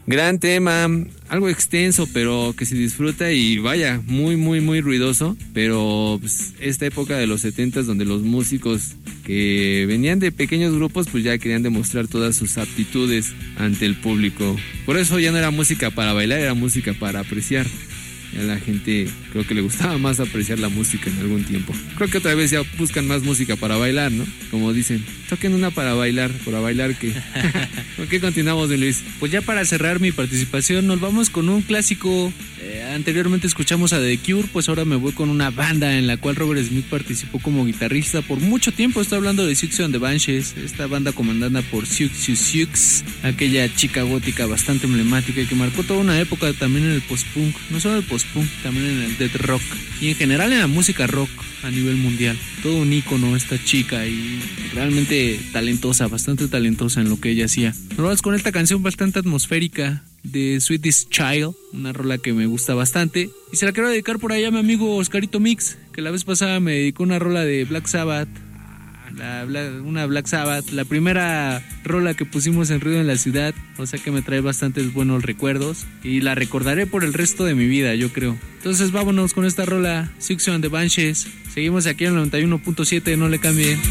Gran tema, algo extenso, pero que se disfruta y vaya, muy, muy, muy ruidoso. Pero pues, esta época de los 70s donde los músicos que venían de pequeños grupos pues ya querían demostrar todas sus aptitudes ante el público. Por eso ya no era música para bailar, era música para apreciar. A la gente creo que le gustaba más apreciar la música en algún tiempo. Creo que otra vez ya buscan más música para bailar, ¿no? Como dicen, toquen una para bailar ¿qué? ¿Por qué continuamos, Luis? Pues ya para cerrar mi participación nos vamos con un clásico. Anteriormente escuchamos a The Cure, pues ahora me voy con una banda en la cual Robert Smith participó como guitarrista por mucho tiempo. Estoy hablando de Siouxsie and the Banshees, esta banda comandada por Siouxsie, aquella chica gótica bastante emblemática y que marcó toda una época también en el post-punk, no solo el post-punk, también en el death rock y en general en la música rock a nivel mundial. Todo un ícono esta chica y realmente talentosa, bastante talentosa en lo que ella hacía. Nos vamos con esta canción bastante atmosférica de Sweetest Child, una rola que me gusta bastante y se la quiero dedicar por allá a mi amigo Oscarito Mix, que la vez pasada me dedicó una rola de Black Sabbath, una Black Sabbath, la primera rola que pusimos en Ruido en la Ciudad, o sea que me trae bastantes buenos recuerdos y la recordaré por el resto de mi vida, yo creo. Entonces vámonos con esta rola, Siouxsie and the Banshees. Seguimos aquí en el 91.7, no le cambien.